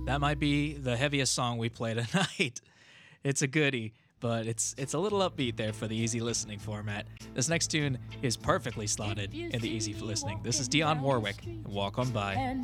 That might be the heaviest song we play tonight. It's a goodie, but it's a little upbeat there for the easy listening format. This next tune is perfectly slotted in the easy listening. This is Dionne Warwick, Walk On By.